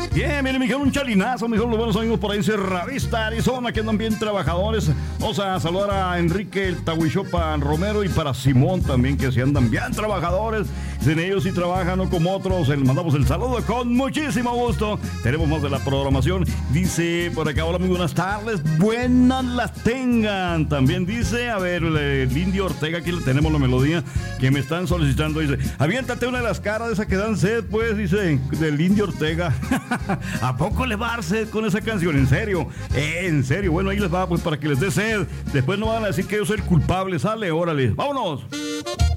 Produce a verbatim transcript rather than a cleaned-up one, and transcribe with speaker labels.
Speaker 1: Bien, miren, me dijeron un chalinazo, me dijeron los buenos amigos por ahí en Sierra Vista, Arizona, que andan bien trabajadores. Vamos a saludar a Enrique el Tahuichopa Romero y para Simón también, que se andan bien trabajadores. Sin ellos sí trabajan, no como otros. Les mandamos el saludo con muchísimo gusto. Tenemos más de la programación. Dice por acá, hola, muy buenas tardes. Buenas las tengan. También dice, a ver, el Indio Ortega, aquí le tenemos la melodía que me están solicitando. Dice, aviéntate una de las caras de esa que dan sed, pues, dice, del Indio Ortega. ¿A poco le va a dar sed con esa canción? ¿En serio? Eh, en serio. Bueno, ahí les va, pues, para que les dé sed. Después no van a decir que yo soy el culpable. Sale, órale. ¡Vámonos!